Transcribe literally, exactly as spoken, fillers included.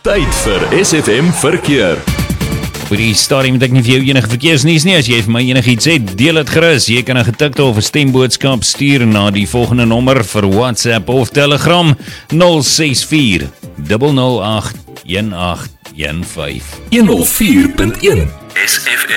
Tyd vir S F M verkeer. Vir die stadium het ek nie vir jou enige verkeersnuus nie. As jy vir my enigiets het, deel het gerus. Jy kan 'n getikte of 'n stemboodskap stuur na die volgende nommer vir WhatsApp of Telegram nul ses vier nul nul agt een agt een vyf. honderd vier punt een S F M